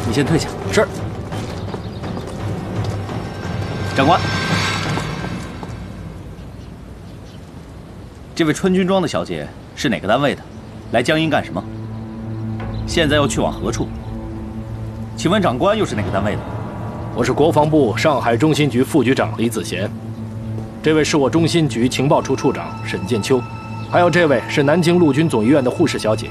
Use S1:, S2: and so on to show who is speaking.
S1: 你先退下。
S2: 是。
S1: 长官，这位穿军装的小姐是哪个单位的？来江阴干什么？现在要去往何处？请问长官又是哪个单位的？
S2: 我是国防部上海中心局副局长李子贤。这位是我中心局情报处处长沈建秋，还有这位是南京陆军总医院的护士小姐